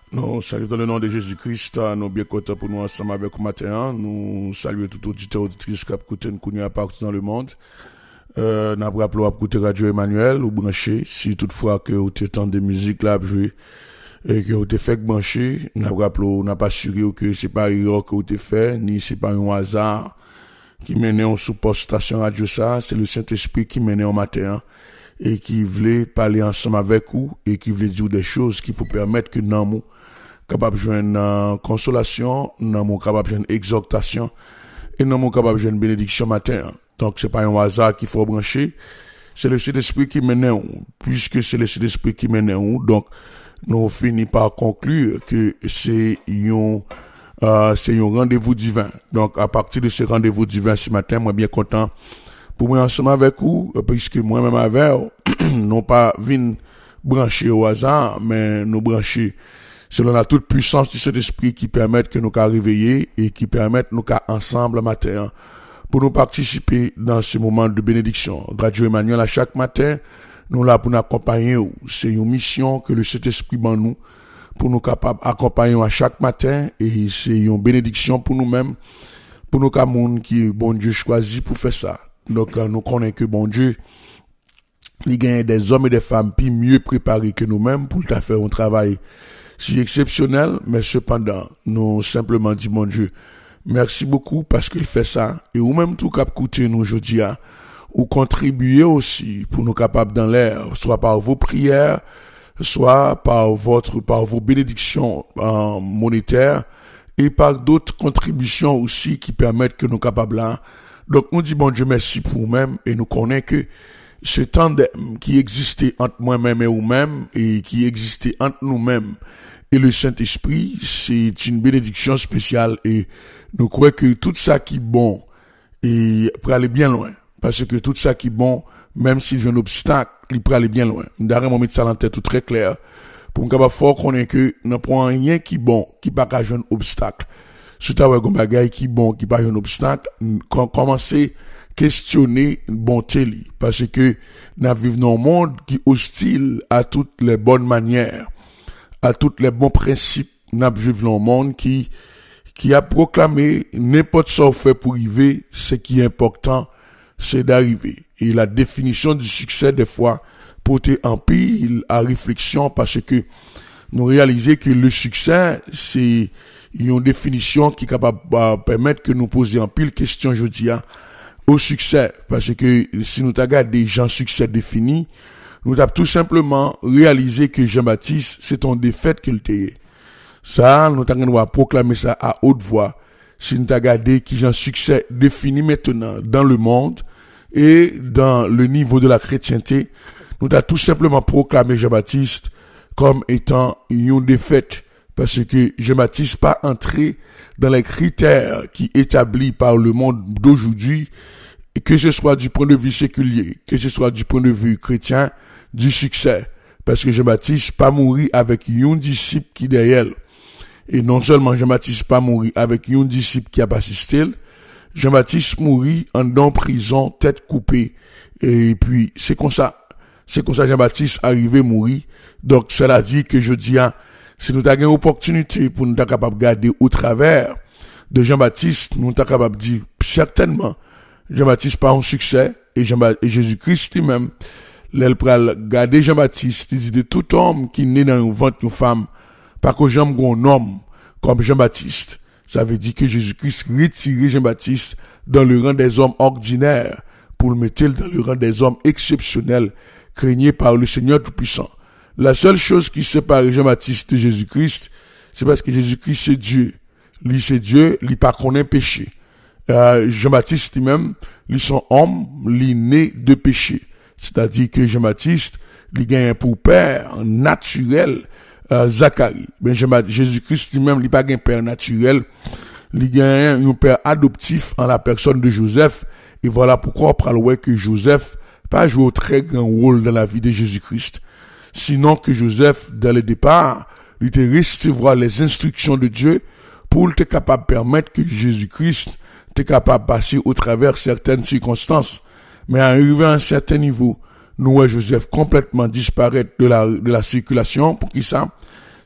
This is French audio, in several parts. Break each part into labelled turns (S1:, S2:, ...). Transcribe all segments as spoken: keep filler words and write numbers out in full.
S1: Nous saluons dans le nom de Jésus-Christ, nous bien contents pour nous ensemble avec vous matin. Nous saluons tout auditeur auditrice qui a écouté nous partout dans le monde. Euh, nous avons rappelé à écouter Radio Emmanuel ou branché. Si toutefois que vous avez tant de musique là à jouer et que vous avez fait brancher, nous avons rappelé, nous n'avons pas assuré que c'est pas erreur que vous avez fait, ni c'est pas un hasard qui menait en sous-poste station radio ça, c'est le Saint-Esprit qui menait au matin et qui voulait parler ensemble avec vous et qui voulait dire des choses qui pour permettre que nous nous capable de joindre euh, consolation, nous sommes capables de joindre exhortation et nous sommes capables de joindre bénédiction matin. Donc c'est pas un hasard qu'il faut brancher, c'est le Saint-Esprit qui mène, puisque c'est le Saint-Esprit qui mène, donc nous finissons par conclure que c'est un euh, c'est un rendez-vous divin. Donc à partir de ce rendez-vous divin ce matin, moi bien content pour moi ensemble avec vous, puisque moi-même avec non pas vinn brancher au hasard, mais nous brancher selon la toute puissance du Saint-Esprit qui permet que nous qu'à réveiller et qui permet nous qu'à ensemble matin pour nous participer dans ce moment de bénédiction. Radio Emmanuel à chaque matin, nous là pour nous accompagner. C'est une mission que le Saint-Esprit ban nous pour nous capables accompagner à chaque matin et c'est une bénédiction pour nous-mêmes, pour nous monde qui bon Dieu choisi pour faire ça. Donc nous connaissons que bon Dieu il gagne des hommes et des femmes puis mieux préparés que nous-mêmes pour faire un travail si exceptionnel, mais cependant, nous simplement dit, mon Dieu, merci beaucoup parce qu'il fait ça, et ou même tout cap coûter nous aujourd'hui, ou contribuer aussi pour nous capables dans l'air, soit par vos prières, soit par votre, par vos bénédictions euh, monétaires, et par d'autres contributions aussi qui permettent que nous capables là. Donc, nous dit, bon Dieu, merci pour nous-mêmes, et nous connaissons que ce tandem qui existait entre moi-même et vous-même, et qui existait entre nous-mêmes, et le Saint-Esprit, c'est une bénédiction spéciale et nous croyons que tout ça qui est bon, et peut aller bien loin. Parce que tout ça qui est bon, même s'il vient un obstacle, il peut aller bien loin. D'ailleurs, mon mettre ça en tête tout très clair. Pour nous capable fort qu'on est que, nous prenons rien qui est bon, qui pas qu'à jouer un obstacle. Surtout avec un bagage qui est bon, qui pas jouer un obstacle, qu'on commence à questionner une bonté, parce que nous vivons dans un monde qui est hostile à toutes les bonnes manières, à tous les bons principes. Nous vivons dans un monde qui, qui a proclamé n'importe ce qu'on fait pour arriver, ce qui est important, c'est d'arriver. Et la définition du succès, des fois, porter en pile à réflexion, parce que nous réalisons que le succès, c'est une définition qui est capable de permettre que nous posions en pile question aujourd'hui au succès. Parce que si nous regardons des gens succès définis, nous avons tout simplement réalisé que Jean-Baptiste, c'est ton défaite qu'il était. Ça, nous avons proclamer ça à haute voix. Si nous avons regardé qui j'ai un succès défini maintenant dans le monde et dans le niveau de la chrétienté, nous avons tout simplement proclamé Jean-Baptiste comme étant une défaite. Parce que Jean-Baptiste pas entré dans les critères qui établis par le monde d'aujourd'hui, que ce soit du point de vue séculier, que ce soit du point de vue chrétien, du succès. Parce que Jean-Baptiste pas mourir avec un disciple qui derrière. Et non seulement Jean-Baptiste pas mourir avec un disciple qui a pas assisté, Jean-Baptiste mourit en dans prison, tête coupée. Et puis, c'est comme ça. C'est comme ça Jean-Baptiste arrivé mourir. Donc, cela dit que je dis, hein, si nous avons une opportunité pour nous être capable de garder au travers de Jean-Baptiste, nous sommes capables de dire, certainement, Jean-Baptiste pas un succès, et, Jean et Jésus-Christ lui-même, l'elle pral garder Jean-Baptiste, il dit de tout homme qui naît dans une ventre d'une femme, pas que j'aime un homme comme Jean-Baptiste. Ça veut dire que Jésus-Christ retire Jean-Baptiste dans le rang des hommes ordinaires pour le mettre dans le rang des hommes exceptionnels, craignés par le Seigneur Tout-Puissant. La seule chose qui sépare Jean-Baptiste de Jésus-Christ, c'est parce que Jésus-Christ c'est Dieu. Lui c'est Dieu, lui pas connaît péché. Euh, Jean-Baptiste lui-même, lui son homme, lui né de péché. C'est-à-dire que Jean-Baptiste, lui gagne pour père naturel, euh, Zacharie. Ben, Jésus-Christ lui-même, lui pas gagne père naturel, lui gagne un père adoptif en la personne de Joseph. Et voilà pourquoi on parle que Joseph pas joué un très grand rôle dans la vie de Jésus-Christ. Sinon que Joseph, dès le départ, il était recevoir les instructions de Dieu pour être capable de permettre que Jésus-Christ était capable de passer au travers certaines circonstances. Mais arrivé à un certain niveau, nous voyons Joseph complètement disparaître de la, de la circulation. Pour qui ça?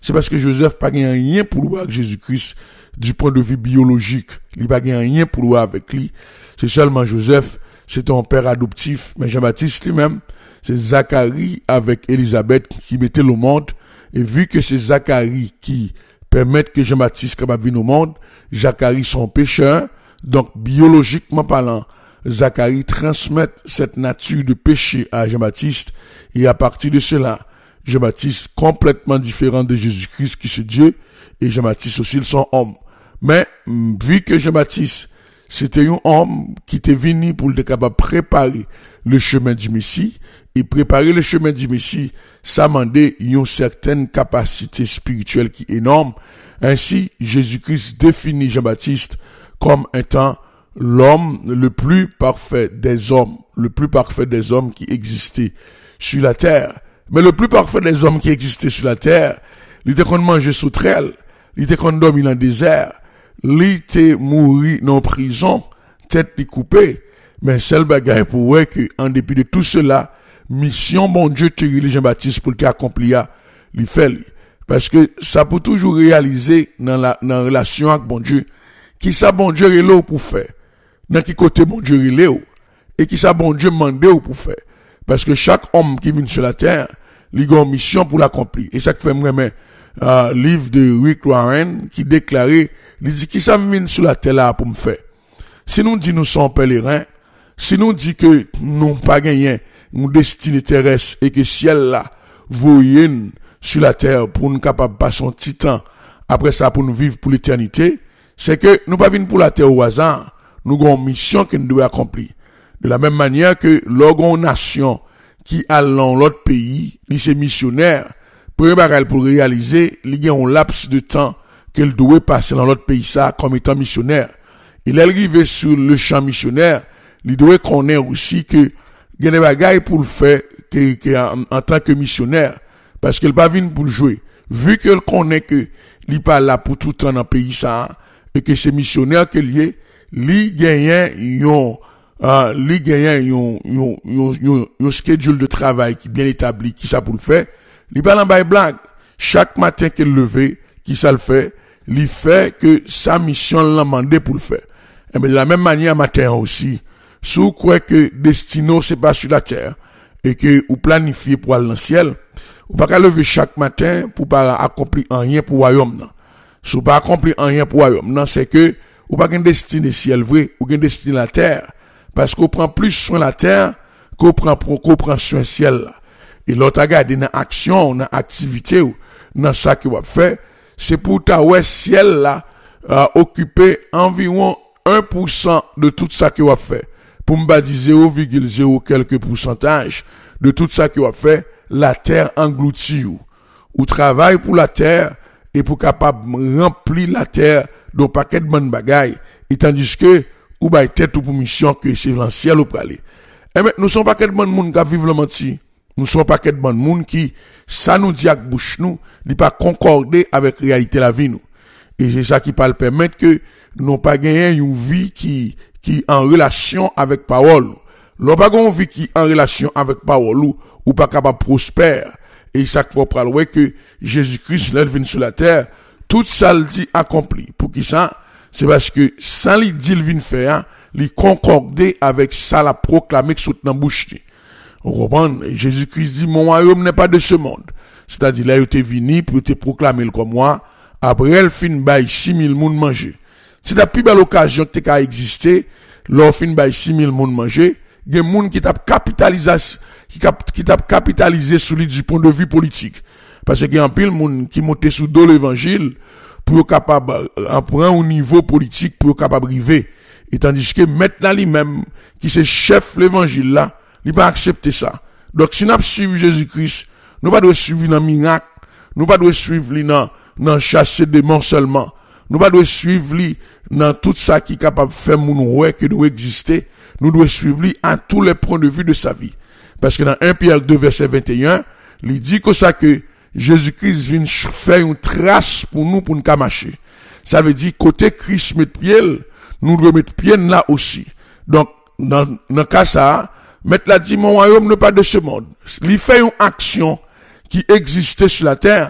S1: c'est parce que Joseph pas gagné rien pour lui avec Jésus-Christ du point de vue biologique. Il pas gagné rien pour lui avec lui. C'est seulement Joseph, c'est un père adoptif, mais Jean-Baptiste lui-même, c'est Zacharie avec Élisabeth qui mettait le monde. Et vu que c'est Zacharie qui permet que Jean-Baptiste capable venir au monde, Zacharie son pécheur, donc biologiquement parlant, Zacharie transmet cette nature de péché à Jean-Baptiste, et à partir de cela, Jean-Baptiste complètement différent de Jésus-Christ qui c'est Dieu, et Jean-Baptiste aussi ils sont hommes. Mais vu que Jean-Baptiste c'était un homme qui était venu pour être capable de préparer le chemin du Messie, et préparer le chemin du Messie, ça demandait une certaine capacité spirituelle qui est énorme. Ainsi, Jésus-Christ définit Jean-Baptiste comme étant l'homme le plus parfait des hommes, le plus parfait des hommes qui existaient sur la terre. Mais le plus parfait des hommes qui existaient sur la terre, il était qu'on mangeait sous trelle, il était qu'on dormait dans le désert, il était mouru dans prison, tête coupée. Mais seul bagaille pour voir que, en dépit de tout cela, mission bon Dieu te Jean-Baptiste pour le accomplir, il fait. Parce que ça peut toujours réaliser dans la, dans la relation avec bon Dieu, qui ça bon Dieu est là pour faire. Dans qui côté bon Dieu est là, et qui ça bon Dieu mande pour faire. Parce que chaque homme qui vient sur la terre, il a une mission pour l'accomplir. Et ça fait vraiment, euh, livre de Rick Warren, qui déclarait, il dit, qui ça vient sur la terre là pour me faire? Si nous dit nous sommes pèlerins, si nous dit que nous pas gagné une destinée terrestre et que ciel là, voyez sur la terre pour nous capable passer un petit temps, après ça pour nous vivre pour l'éternité, c'est que nous pas venir pour la terre au hasard, nous avons une mission que nous devons accomplir. De la même manière que l'orgon nation qui a dans l'autre pays, il c'est missionnaire, premier bagage pour réaliser, il y a un laps de temps qu'elle doit passer dans l'autre pays ça comme étant missionnaire. Il est arrivé sur le champ missionnaire, il doit connaître aussi que il y a des bagailles pour le faire que, que en, en tant que missionnaire, parce qu'elle pas vient pour le jouer. Vu qu'elle connaît que il pas là pour tout le temps dans le pays ça, et que c'est missionnaire qu'il est, il gagne yon euh, li gagne yon yon yon yon yon schedule de travail qui bien établi, qui ça pour le faire. Il pas en bail blague. Chaque matin qu'elle levé, qui ça le fait, il fait que sa mission l'a demandé pour le faire. Et bien de la même manière matin aussi, si vous croyez que destino c'est pas sur la terre et que vous planifiez pour aller dans le ciel, vous pas qu'à lever chaque matin pour pas accomplir rien pour royaume non. Si vous pas accomplir rien pour royaume non, c'est que vous pas qu'un destiné ciel vrai, ou qu'un destiné la terre, parce qu'on prend plus soin de la terre qu'on prend qu'on prend soin ciel là. Et l'autre a gardé dans action, dans activité ou dans ça que va faire, c'est pour ta ouais ciel là euh, occuper environ un pour cent de tout ça que va faire. Pour me dire zéro virgule zéro quelques pourcentage de tout ça que va faire, la terre engloutit ou. Ou travaille pour la terre et pour capable remplir la terre d'un paquet de bonnes bagailles, et tandis que ou ba tête pour mission que c'est dans ciel ou aller. Et mais nous sommes paquet de bonnes monde qui vivent le menti. Nous sommes paquet de bonnes monde qui ça nous dit avec bouche nous, n'est pas concordé avec réalité la vie nous. Et c'est ça qui peut permettre que nous pas gagner une vie qui qui en relation avec parole. L'on pas une vie qui en relation avec parole ou, ou pas capable prospère. Et ça qu'il faut prendre que Jésus-Christ là vient sur la terre, tout ça le dit accompli. Pour qui ça? C'est parce que sans lui dit le vient faire, il concordé avec ça la proclamer sous dans bouche. On comprend? Jésus-Christ dit mon royaume n'est pas de ce monde. C'est-à-dire là il était venu pour te proclamer comme moi. Après elle fin bail six mille moun manger. C'est la plus belle occasion que t'as existé, l'on fin bail six mille moun manger, il y a des moun qui t'a capitalisé qui qui t'a capitalisé sur lui du point de vue politique. Parce qu'il y a un pile moun qui monte sous dos l'évangile pour capable en prendre un niveau politique pour capable arriver. Et tandis que maintenant lui-même qui c'est chef l'évangile là, il pas accepter ça. Donc si nous suivons Jésus-Christ, nous pas doit suivre dans miracle, nous pas doit suivre lui dans dans chasser démons seulement. Nous pas doit suivre lui dans tout ça qui est capable de faire moun ouais que nous exister. Nous devons suivre lui à tous les points de vue de sa vie. Parce que dans un Pierre deux verset vingt et un, il dit que ça que Jésus-Christ vient faire une trace pour nous pour nous marcher. Ça veut dire côté Christ met pied, nous devons mettre pied là aussi. Donc dans dans cas ça, mettre la dit mon royaume n'est pas de ce monde. Il fait une action qui existait sur la terre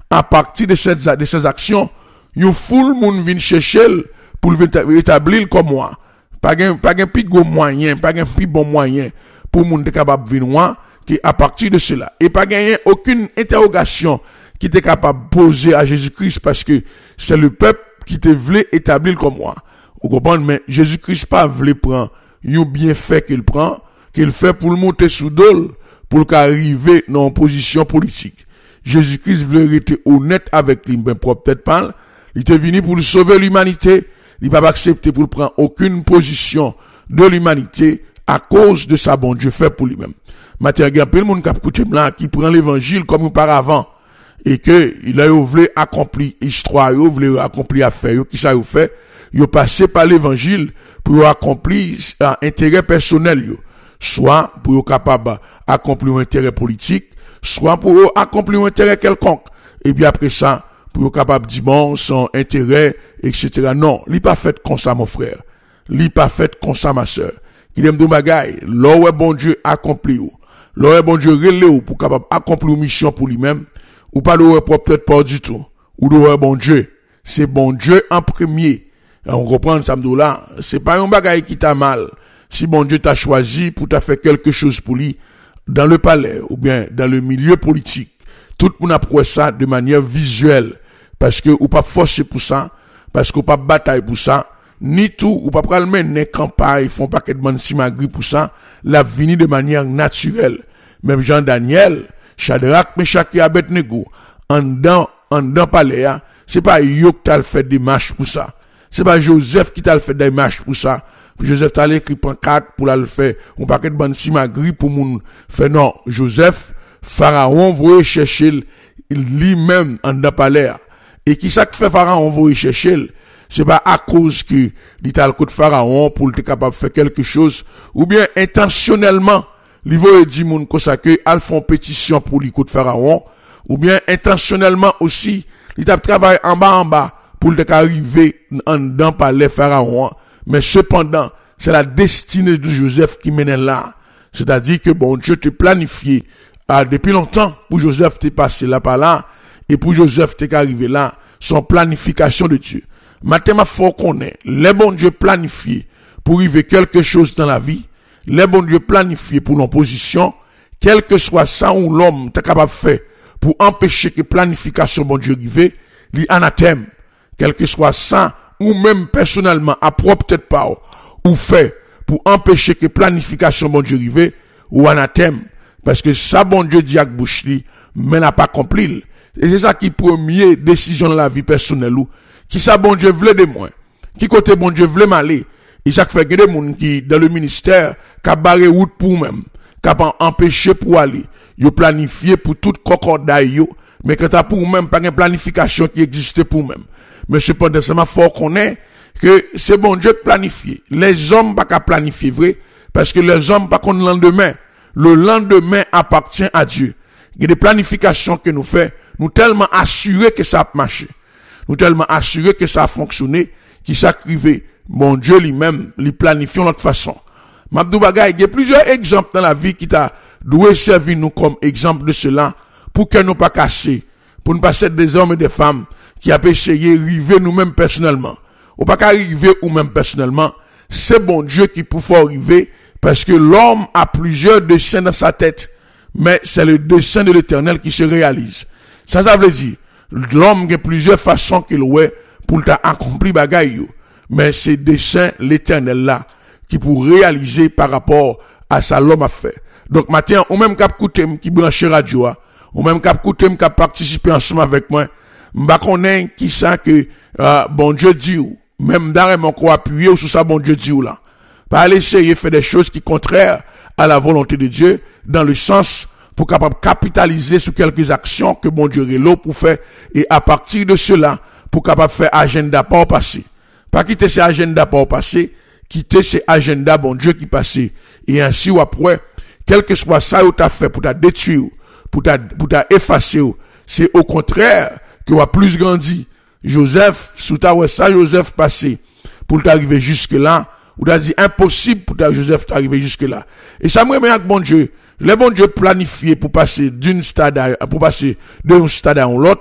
S1: à partir de ces, de ces actions, yon foule moun vin chercher pour le établir comme moi. Pas gen, pas gen pi gros moyen, pas gen pi bon moyen pour moun te capable venir qui à partir de cela. Et pas gagner aucune interrogation qui était capable de poser à Jésus-Christ parce que c'est le peuple qui te voulait établir comme moi. Vous comprenez? Mais Jésus-Christ pas voulait prendre yon bienfait qu'il prend, qu'il fait pour le monter sous dol, pour qu'arriver dans une position politique. Jésus-Christ voulait rester honnête avec lui, ben propre peut-être pas. Il était venu pour sauver l'humanité. Il n'a pas accepté pour prendre aucune position de l'humanité à cause de sa bon Dieu fait pour lui-même. Maintenant, il y a plein de monde qui prend l'évangile comme auparavant et que il a voulu accomplir histoire, il voulu accomplir affaire, qui ça il fait, il passé par l'évangile pour accomplir un intérêt personnel, soit pour capable accomplir un intérêt politique, soit pour accomplir un intérêt quelconque. Et puis après ça, pour capable dire bon, son intérêt, et cetera. Non, il pas fait comme ça, mon frère. Il pas fait comme ça, ma soeur. Qui aime de bagaille, là où bon Dieu accompli ou, là où bon Dieu relé ou pour capable accomplir une mission pour lui-même, ou pas le peut-être pas du tout. Ou le bon Dieu. C'est bon Dieu en premier. Et on reprend ça là. C'est pas un bagaille qui t'a mal. Si bon Dieu t'a choisi pour t'a fait quelque chose pour lui, dans le palais, ou bien dans le milieu politique, tout le monde apprend ça de manière visuelle. Parce que ou pas forcer pour ça, parce que ou pas bataille pour ça, ni tout, ou pas pral mener campagne, font pas que de monde simagri pour ça, la vini de manière naturelle. Même Jean Daniel, Shadrach, Meshach et Abednego, en dedans, en dedans palais, c'est pas yo qui t'a fait des marches pour ça. C'est pas Joseph qui t'a fait des marches pour ça. Puis Joseph t'a écrit pancarte pour la le faire, on pas que de monde simagri pour moun faire non, Joseph, Pharaon voulait chercher lui-même en dedans palais. Et qui ça que fait Pharaon voulait chercher? C'est pas à cause que l'État de Pharaon pour être capable de faire quelque chose, ou bien intentionnellement, il veut dire moun comme ça que al font pétition pour l'État de Pharaon, ou bien intentionnellement aussi, l'État travaille en bas en bas pour le arriver en dedans par les Pharaons, mais cependant, c'est la destinée de Joseph qui mène là. C'est-à-dire que bon Dieu te planifié ah, depuis longtemps pour Joseph te passé là par là, et pour Joseph te arrivé là, son planification de Dieu. Maintenant, faut qu'on ait les bons Dieu planifiés pour arriver quelque chose dans la vie, les bons Dieu planifiés pour l'opposition, quel que soit ça ou l'homme t'es capable de faire pour empêcher que planification bon Dieu arrive, li anathème, quel que soit ça ou même personnellement à propre tête pas ou fait pour empêcher que planification bon Dieu arrive ou anathème, parce que ça bon Dieu dit avec bouche li, mais n'a pas accompli. Et c'est ça qui première décision dans la vie personnelle ou qui ça bon Dieu voulait de moi, qui côté bon Dieu voulait m'aller. Et ça fait que des gens qui dans le ministère qui a barré route pour même, qui a empêché pour aller, yo planifié pour toute cocordaille yo, mais quand t'as pour même pas une planification qui existait pour même. Mais cependant ça m'a fort connaît que c'est bon Dieu qui planifie. Les hommes pas qu'à planifier vrai parce que les hommes pas qu'on le lendemain. Le lendemain appartient à Dieu. Il y a des planifications que nous fait, nous tellement assurés que ça a marché. Nous tellement assurés que ça a fonctionné, qui s'acrivait. Bon Dieu lui-même, lui planifie de notre façon. Mabdou Bagay, il y a plusieurs exemples dans la vie qui t'a doué servir nous comme exemple de cela, pour que nous pas casser, pour ne pas être des hommes et des femmes qui a essayé d'arriver nous-mêmes personnellement. Ou pas qu'arriver ou même personnellement, c'est bon Dieu qui peut faire arriver, parce que l'homme a plusieurs desseins dans sa tête, mais c'est le dessein de l'Éternel qui se réalise. Ça, ça veut dire, l'homme a plusieurs façons qu'il ouais pour t'accomplir bagaille, mais c'est dessein l'Éternel là, qui pour réaliser par rapport à ça l'homme a fait. Donc, maintenant, ou même cap koutem qui branche radio, ou même cap koutem qui a participé ensemble avec moi, m'ba connaît qui ça que, euh, bon Dieu dit ou, même d'arrêt mon quoi appuyer ou sur ça bon Dieu dit ou là. Pas aller essayer de faire des choses qui contraires à la volonté de Dieu, dans le sens pour capable capitaliser sur quelques actions que bon Dieu est là pour faire, et à partir de cela, pour capable faire agenda pas au passé. Pas quitter ces agenda pas au passé, quitter ces agenda bon Dieu qui passé. Et ainsi ou après, quel que soit ça ou t'as fait pour t'a détruire, pour t'a, pour t'a effacer, c'est au contraire que ou a plus grandi. Joseph, sous ta ouais ça, Joseph passé, pour t'arriver jusque là, ou t'as dit impossible pour ta Joseph t'arriver jusque là. Et ça me remet avec bon Dieu. Le bon Dieu planifié pour passer d'une stade à, pour passer d'un stade à l'autre,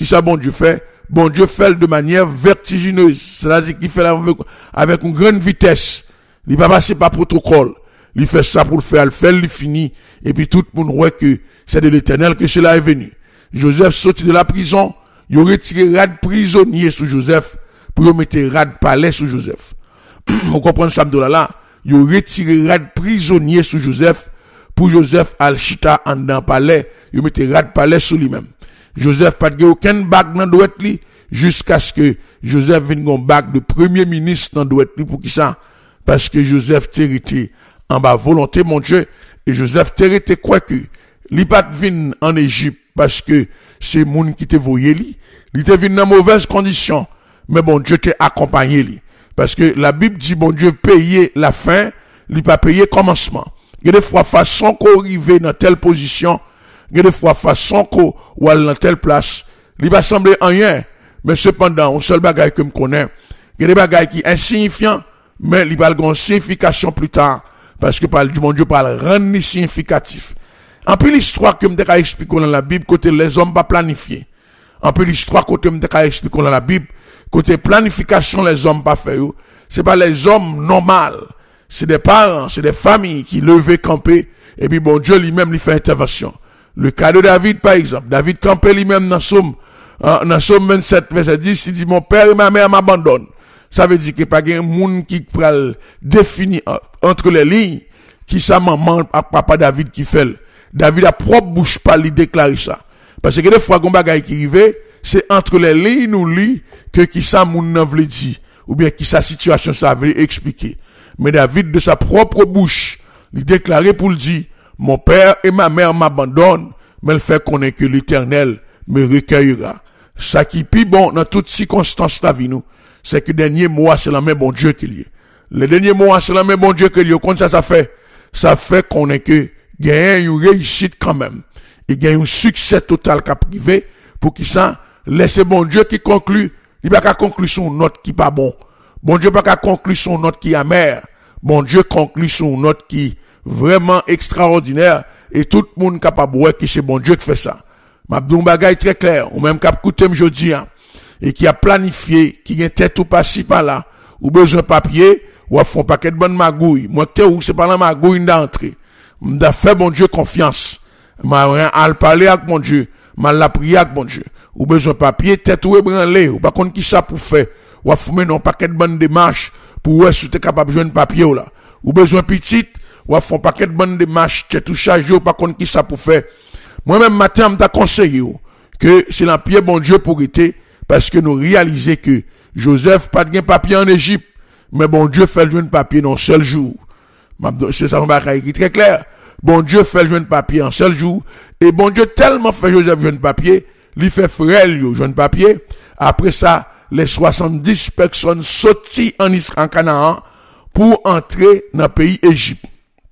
S1: Qui ça bon Dieu fait? Bon Dieu fait de manière vertigineuse. C'est-à-dire qu'il fait avec, avec une grande vitesse. Il va passer par protocole. Il fait ça pour le faire, le fait, il finit. Et puis tout le monde voit que c'est de l'Éternel que cela est venu. Joseph sorti de la prison. Il a retiré rad prisonnier sur Joseph pour mettre rad palais sur Joseph. Vous comprenez ça, là? Il a retiré rad prisonnier sur Joseph pour Joseph al-Chita en dans palais. Il a mis rad palais sur lui-même. Joseph pas de aucun bac dans douette li jusqu'à ce que Joseph vienne un bac de premier ministre dans douette li pour qui ça? Parce que Joseph t'hérité en bas volonté mon Dieu et Joseph t'hérité quoi que li pas vinn en Égypte parce que c'est moun qui te voyé li, li te vinn dans mauvaise condition mais bon Dieu t'a accompagné li parce que la Bible dit bon Dieu payer la fin, li pas payer commencement. Il y a des fois façon qu'on arrive dans telle position. Il y a des fois façon qu'on ou aller dans telle place, il va sembler rien, mais cependant, un seul bagage que me connais, il y a des bagages qui insignifiants, mais il va avoir une signification plus tard, parce que par du bon Dieu parle rendre significatif. En plus l'histoire que me t'ai expliqué dans la Bible, côté les hommes pas planifiés. En plus l'histoire côté me t'ai expliqué dans la Bible, côté planification les hommes pas fait, c'est pas les hommes normaux, c'est des parents, c'est des familles qui levaient camper, et puis bon Dieu lui-même lui fait intervention. Le cas de David, par exemple. David campait lui-même dans Somme, dans Somme vingt-sept, verset dix, il dit, mon père et ma mère m'abandonnent. Ça veut dire qu'il n'y a pas un monde qui peut définir entre les lignes, qui sa maman, papa David qui fait. David a propre bouche pas lui déclarer ça. Parce que des fois, quand bagaille qui arrive, c'est entre les lignes ou lit que qui sa moun nan vle dit, ou bien qui sa situation ça veut expliquer. Mais David, de sa propre bouche, lui déclarait pour le dire, mon père et ma mère m'abandonnent, mais le fait qu'on est que l'Éternel me recueillera. Ça qui est bon dans toutes circonstances de la vie, nous, c'est que le dernier mois, c'est la même bon Dieu qu'il y est. Le dernier mois, c'est la même bon Dieu qu'il y est. Quand ça, ça fait, ça fait qu'on est que, gagne une réussite quand même. Et gagne un succès total qu'a privé, pour qu'il ça, laissez bon Dieu qui conclut, il va pas conclure son note qui pas bon. Bon Dieu pas conclure son note qui est amer. Bon Dieu conclut son note qui vraiment extraordinaire et tout le monde capable ouais que c'est bon Dieu qui fait ça. M'abdou bagay très clair, ou même cap coûter m'jodi et qui a planifié, qui a tête ou pas si par là, ou besoin papier, ou a font paquet de bonne magouille. Moi que ou c'est pas la magouille d'entrée. M'da fait bon Dieu confiance. M'a al parler avec mon Dieu, m'a la prier avec mon Dieu. Ou besoin papier, tête ou ébranlé, ou pas contre qui ça pour faire. Ou a fumer non paquet de bonne démarche pour ouais si tu es capable de joindre papier là. Ou besoin petite ou à font paquet de bonnes démarches, tu es tout chargé ou pas contre qui ça pour faire. Moi-même, matin, je t'a conseillé que c'est l'empire bon Dieu pour été, parce que nous réalisons que Joseph pas de papier en Égypte, mais bon Dieu fait le papier dans un seul jour. C'est ça, on va écrit très clair. Bon Dieu fait le papier en un seul jour, et bon Dieu tellement fait Joseph jeune papier, lui fait frère, jeune papier. Après ça, les soixante-dix personnes sorties en Israël, en Canaan, pour entrer dans le pays Égypte.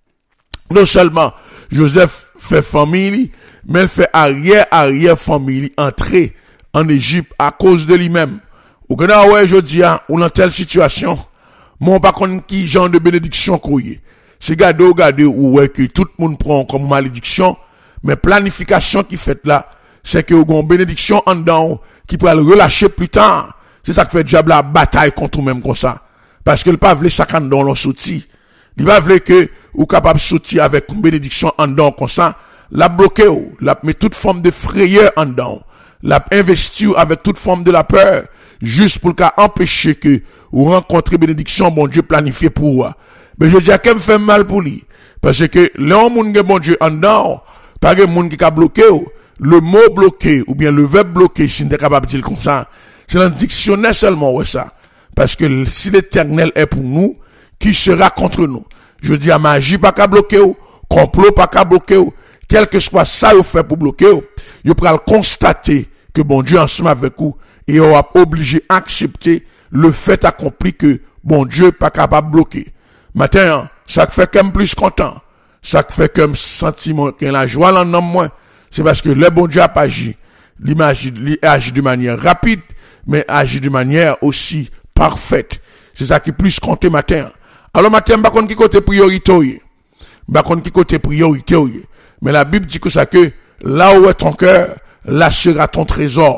S1: Non seulement Joseph fait famille, mais il fait arrière-arrière-famille entrer en Égypte à cause de lui-même. Ou que là, ouais, je dis, ou dans telle situation, mon pas contre qui genre de bénédiction couillé. C'est garder ou garder ou ouais que tout le monde prend comme malédiction, mais planification qui fait là, c'est que vous avez une bénédiction en dedans qui peut le relâcher plus tard. C'est ça qui fait diable la bataille contre nous-mêmes comme ça. Parce que le pas veut ça quand dans l'on sorti. Il va vouloir que ou capable sortir avec une bénédiction en dedans comme ça, la bloquer ou, la met toute forme de frayeur en dedans, la investir avec toute forme de la peur, juste pour qu'à empêcher que ou rencontrer bénédiction bon Dieu planifié pour vous. Mais je dis à qui me fait mal pour lui, parce que l'homme moun gen bon Dieu en dedans, pas que moun qui a bloqué ou, le mot bloqué ou bien le verbe bloqué si on est capable de dire comme ça, c'est dans le dictionnaire seulement ouais ça. Parce que si l'Éternel est pour nous, qui sera contre nous? Je dis à magie pas qu'à bloquer ou, complot pas qu'à bloquer ou, quel que soit ça vous fait pour bloquer ou, vous pourrez constater que bon Dieu ensemble avec vous et on va obligé d'accepter le fait accompli que bon Dieu pas capable de bloquer. Maintenant, ça fait comme plus content, ça fait comme sentiment qu'il y a la joie dans l'homme moins, c'est parce que le bon Dieu a pas agi, l'image agit de manière rapide, mais agit de manière aussi parfaite. C'est ça qui plus compte matin. Alors matin, par contre, qui côté priorité, par contre, qui côté priorité, mais la Bible dit que ça que là où est ton cœur, là sera ton trésor.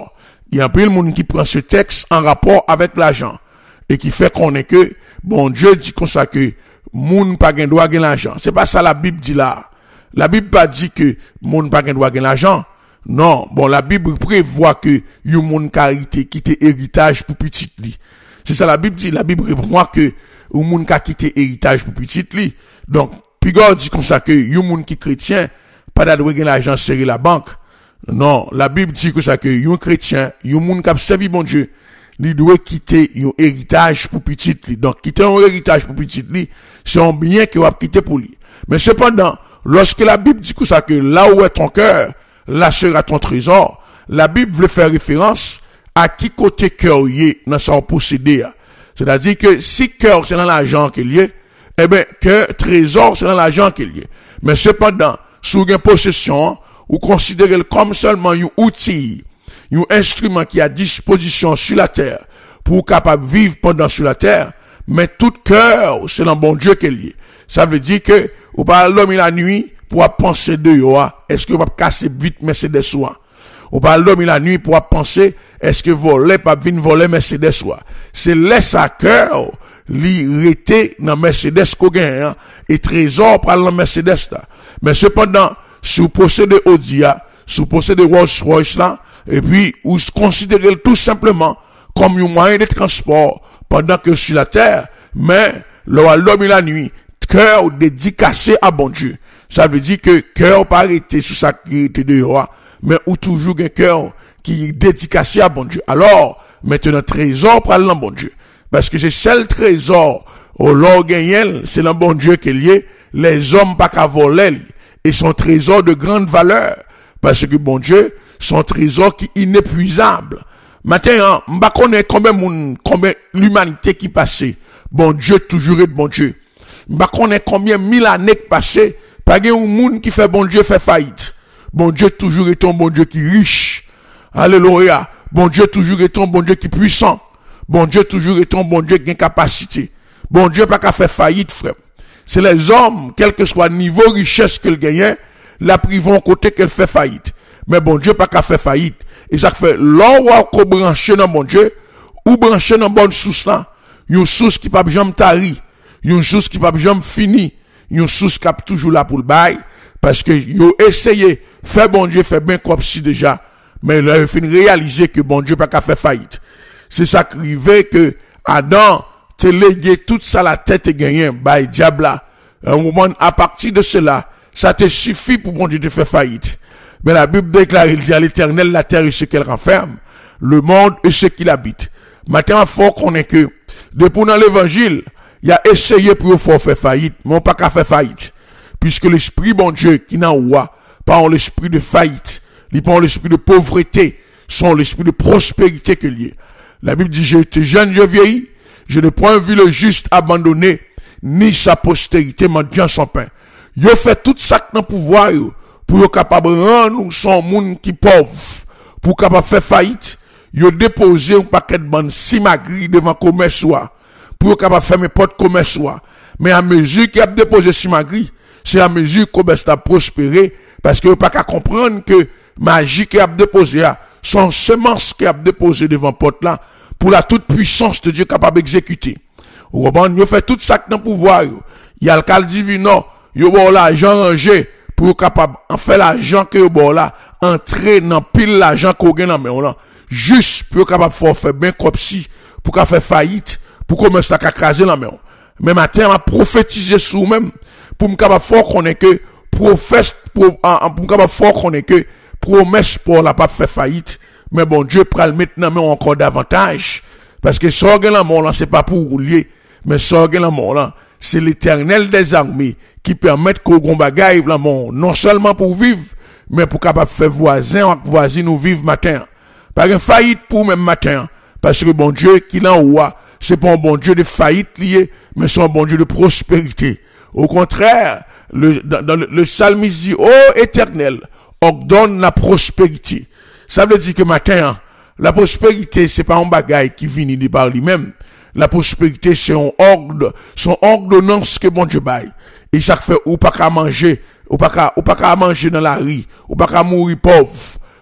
S1: Il y a un peu de monde qui prend ce texte en rapport avec l'argent et qui fait qu'on est que, bon Dieu dit comme ça que, moun pas gen droit gen l'argent. C'est pas ça la Bible dit là. La Bible pas dit que moun pas gen droit gen l'argent. Non, bon la Bible prévoit que yon moun karité quitte héritage pour petit li. C'est ça la Bible dit, la Bible prévoit que yon moun ka quitte héritage pour petit li. Donc, Pigor dit comme ça que yon moun qui chrétien pas da droit gen l'argent serrer la banque. Non, la Bible dit que ça que yon chrétien, yon moun k'ap servi bon Dieu, li doit quitter un héritage pour petit li. Donc, quitter un héritage pour petit li, c'est un bien que va quitter pour lui. Mais cependant, lorsque la Bible dit que ça que là où est ton cœur, là sera ton trésor, la Bible veut faire référence à qui côté cœur y est dans son possédé. C'est-à-dire que si cœur c'est dans l'argent qu'il y est, eh ben, cœur, trésor c'est dans l'argent qu'il y est. Mais cependant, sous une possession, ou considérez comme seulement un outil, un instrument qui a disposition sur la terre pour capable vivre pendant sur la terre, mais tout cœur, c'est dans bon Dieu qu'elle est. Ça veut dire que, ou pas l'homme la nuit pour penser de yo, est-ce que vous pas casser vite Mercedes soit? Ou pas l'homme la nuit pour penser, est-ce que voler pas venir voler Mercedes soit? C'est laisse à cœur, li rete dans Mercedes qu'on gagne, et trésor par la Mercedes là. Mais cependant, si vous possédez Audi, si vous possédez Rolls-Royce là, et puis, vous considérez tout simplement comme un moyen de transport pendant que sur la terre, mais l'homme et la nuit, cœur dédicacé à bon Dieu. Ça veut dire que cœur pas arrêté sur sa créité de roi, mais ou toujours un cœur qui est dédicacé à bon Dieu. Alors, maintenant, trésor pour le bon Dieu. Parce que c'est seul trésor au l'or gagné, c'est le bon Dieu qui est lié, les hommes pas qu'à voler, et son trésor de grande valeur. Parce que bon Dieu, son trésor qui est inépuisable. Maintenant, m'ba connaît combien moun, combien l'humanité qui passait. Bon Dieu toujours est bon Dieu. M'ba connaît combien mille années qui passait. Pas gen un moun qui fait bon Dieu fait faillite. Bon Dieu toujours est un bon Dieu qui est riche. Alléluia. Bon Dieu toujours est un bon Dieu qui est puissant. Bon Dieu toujours est un bon Dieu qui a une capacité. Bon Dieu pas qu'à faire faillite, frère. C'est les hommes, quel que soit le niveau de richesse qu'ils gagnent, la privent côté qu'elle fait faillite. Mais bon Dieu pas qu'à faire faillite. Et ça fait, l'or ou brancher dans bon Dieu, ou brancher dans bonne source là, une source qui pas jamais tari, une source qui pas jamais fini, une source qui a toujours là pour le bail, parce que yo essayé, faire bon Dieu, faire bien comme si déjà, mais là, il fin réaliser que bon Dieu pas qu'à faire faillite. C'est ça qui arrivait que Adam, te légué toute ça la tête et gagné, by diable là. Un moment, à partir de cela, ça te suffit pour bon Dieu te faire faillite. Mais la Bible déclare, il dit à l'Éternel, la terre et ce qu'elle renferme, le monde et ce qu'il habite. Maintenant, il faut qu'on ait que, depuis dans l'évangile, il a essayé pour faire faillite, mais on pas qu'à faire faillite. Puisque l'esprit bon Dieu qui n'a pas, pas l'esprit de faillite, il pas l'esprit de pauvreté, sont l'esprit de prospérité que lié. La Bible dit, j'étais jeune, je vieillis, je n'ai point vu le juste abandonné, ni sa postérité mendiant son pain. Yo fait tout ça dans pouvoir, yo, pour capable rendre son monde qui pauvre, pour capable faire faillite, yo déposer un paquet de bande simagri devant commerce pour capable faire mes portes commerce. Mais à mesure qu'il a déposé simagri, c'est à mesure que commerce a prospéré, parce que pas qu'à comprendre que magie qui a déposé son semence qui a déposé devant porte là, pour la toute puissance de Dieu capable d'exécuter. Ou comprenez, yo fait tout ça dans pouvoir, yo. Il y a le cal divin, yo bon l'argent rangé, pour capable en faire l'argent que bon là entrer dans pile l'argent qu'on gagne dans main là juste pour capable faire bien comme si pour qu'à faire faillite pour commencer à craser la main. Mais matin m'a prophétisé sur même pour me capable fort connaît que prophète pour pour capable fort connaît que promesse pour la pas faire faillite, mais bon Dieu pral maintenant mais encore davantage parce que ça gagne la mort là c'est pas pour rouler mais ça gagne la mort là c'est l'Éternel des armées qui permet qu'on gon bagaille la mort non seulement pour vivre mais pour capable faire voisin ou voisine nous vivre matin. Pas une faillite pour même matin parce que bon Dieu qui l'en haut c'est pas un bon Dieu de faillite lié mais c'est un bon Dieu de prospérité. Au contraire, le dans, dans le, le psalmiste dit, ô Éternel, ordonne la prospérité. Ça veut dire que matin, la prospérité, c'est pas un bagaille qui vient de par lui-même. La prospérité, c'est un ordre, son ordonnance que bon Dieu baille. Et ça fait, ou pas qu'à manger, ou pas qu'à, ou pas qu'à manger dans la rue, ou pas qu'à mourir pauvre.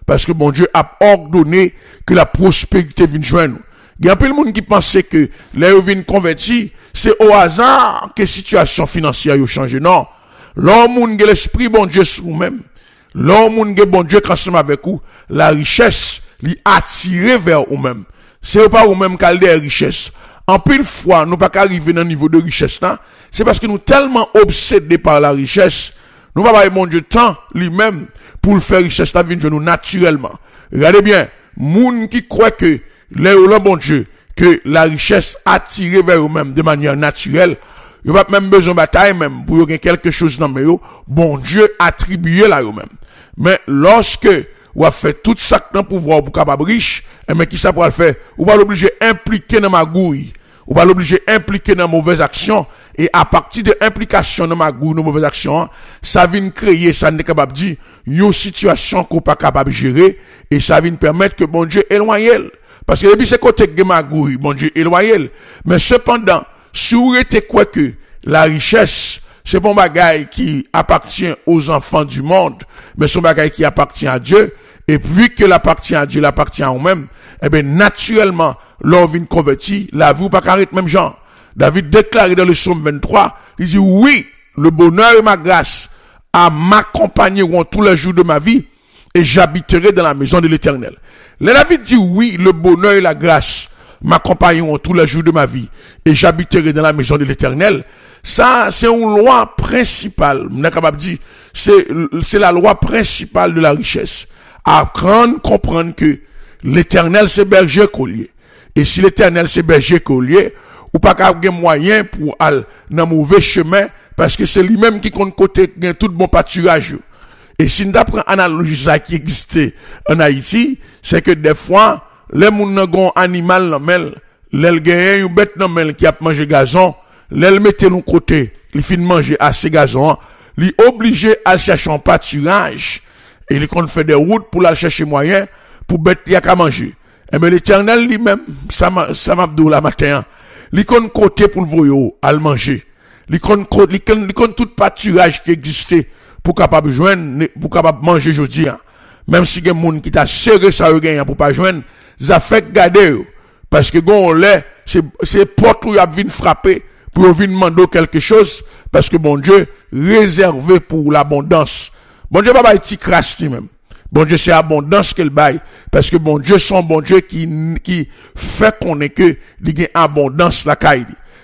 S1: parce que bon Dieu a ordonné que la prospérité vienne joindre nous. Il y a un peu de monde qui pensait que les gens viennent convertir, c'est au hasard que la situation financière a changé. Non. L'homme qui a l'esprit bon Dieu sur vous-même, l'homme qui a bon Dieu ensemble avec vous, la richesse l'y attiré vers vous-même. C'est pas vous-même qui avez des richesses. En pile fois, nous pas arriver dans le niveau de richesse là, c'est parce que nous tellement obsédés par la richesse, nous pas avoir mon Dieu temps lui-même pour le faire richesse là venir nous naturellement. Regardez bien, moun qui croit que les le bon Dieu que la richesse attirée vers eux-mêmes de manière naturelle, il va même besoin de bataille même pour gagner quelque chose dans eux, bon Dieu attribué là eux-mêmes. Mais lorsque ou a fait tout ça dans pouvoir pour capable riche, et mais qui ça pour le faire, ou va l'obliger impliquer dans ma gouille, ou va l'obliger impliquer dans mauvaise action, et à partir de implication dans ma gouille, dans mauvaise action, ça vient créer, ça n'est capable de dire, une situation qu'on pas capable de gérer, et ça vient permettre que bon Dieu éloigne. Parce que depuis c'est côté de ma gouille, bon Dieu éloigne. Mais cependant, si vous êtes quoi que la richesse, c'est bon bagaille qui appartient aux enfants du monde, mais c'est un bagaille qui appartient à Dieu. Et vu que l'appartient à Dieu, l'appartient à vous-même, eh bien, naturellement, l'on vient convertir, la vie ou pas carré même genre. David déclaré dans le psaume vingt-trois, il dit, oui, le bonheur et ma grâce à m'accompagneront tous les jours de ma vie, et j'habiterai dans la maison de l'Éternel. Le David dit, oui, le bonheur et la grâce m'accompagneront tous les jours de ma vie, et j'habiterai dans la maison de l'Éternel. Ça, c'est une loi principale. On est capable de dire, c'est, c'est la loi principale de la richesse. Apprendre, comprendre que l'Éternel c'est berger collier. Et si l'Éternel c'est berger collier, ou pas qu'à avoir moyen pour aller dans mauvais chemin, parce que c'est lui-même qui compte côté gain tout bon pâturage. Et si nous apprenons analogie ça qui existait en Haïti, c'est que des fois, les gens ont un animal dans mel, les gagnent une bête dans mel qui a mangé gazon, les mettent de côté, ils finissent manger assez gazon, les obligés à chercher un pâturage. Et il compte faire des routes pour aller chercher moyen pour bête y a qu'à manger. Et mais l'Éternel lui-même, ça m'a, ça m'a dit la matin, il compte côté pour le voyou, à le manger. Il compte, il compte, il compte tout pâturage qui existait pour capable joindre, pour capable manger aujourd'hui. Même si il y a des gens qui t'a serré ça pour pas joindre, ça fait garder. Parce que gon lait, c'est, c'est porte où il y a venu frapper pour venir demander quelque chose, parce que bon Dieu, réservé pour l'abondance. Bon Dieu, pas bail petit crasse même. Bon Dieu, c'est abondance qu'il baille. Parce que bon Dieu, son bon Dieu qui, qui fait qu'on est que, il y a abondance la caille.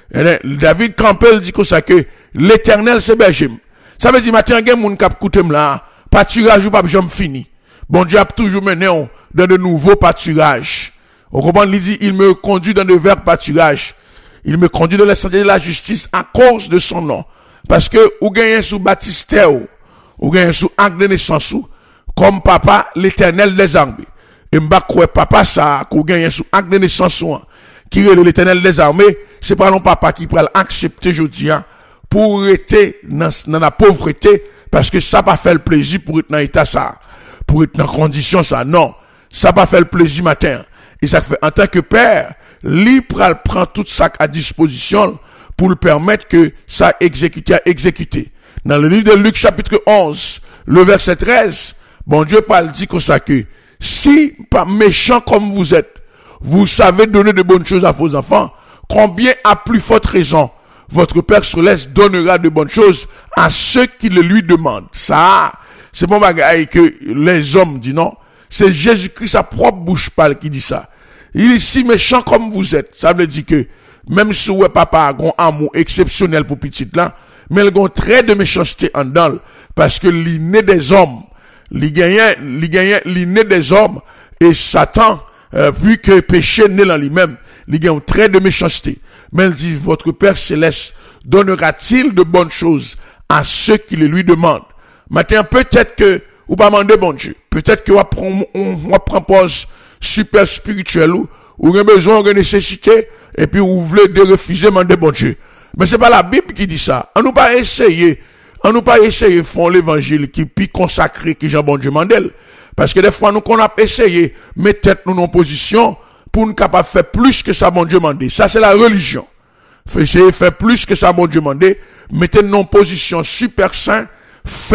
S1: David Campbell dit comme ça que l'Éternel c'est berger. Ça veut dire, matin, il y a moun k'ap koutem là, pâturage ou pas jamais fini. Bon Dieu a toujours mené dans de nouveaux pâturages. On comprend, il dit, il me conduit dans de verts pâturages. Il me conduit dans la santé de la justice à cause de son nom. Parce que, ou gagne sous Baptiste, ou gagne sous acte de naissance, comme papa, l'Éternel des armées. Et m'ba quoi papa ça, ou gagne sous acte de naissance, qui est l'Éternel des armées, c'est pas non papa qui peut accepter aujourd'hui, pour être dans, dans la pauvreté, parce que ça pas fait le plaisir pour être dans l'état ça, pour être dans condition ça, non. Ça pas fait le plaisir matin. Et ça fait, en tant que père, lui prend tout ça à disposition pour le permettre que ça exécute à exécuter. Dans le livre de Luc chapitre onze, le verset treize, bon Dieu parle dit comme ça que si pas méchant comme vous êtes, vous savez donner de bonnes choses à vos enfants, combien à plus forte raison votre Père céleste donnera de bonnes choses à ceux qui le lui demandent. Ça, c'est bon bagaille que les hommes disent non. C'est Jésus-Christ, sa propre bouche parle qui dit ça. Il est si méchant comme vous êtes. Ça veut dire que même si ouais papa a un amour exceptionnel pour petite là, mais il a un trait de méchanceté en dedans parce que l'inné des hommes, il gagne, il gagne l'inné des hommes et Satan, euh, vu que péché naît dans lui-même, il gagne un trait de méchanceté. Mais il dit, votre Père céleste donnera-t-il de bonnes choses à ceux qui le lui demandent? Maintenant, peut-être que, ou pas demander bon Dieu. Peut-être que, on prend, on, on prend pause super spirituelle ou, ou on a besoin, on a nécessité, et puis vous voulez de refuser, demander bon Dieu. Mais c'est pas la Bible qui dit ça. On nous pas essayer, on nous pas essayer de faire l'évangile qui puis consacré, qui Jean bon Dieu mandel. Parce que des fois, nous, qu'on a essayé, mettre tête nous en position, pour nous capable de faire plus que ça, bon Dieu mandé. Ça, c'est la religion. Essayer de faire plus que ça, bon Dieu mandé. Mettez nous en position super sain, fait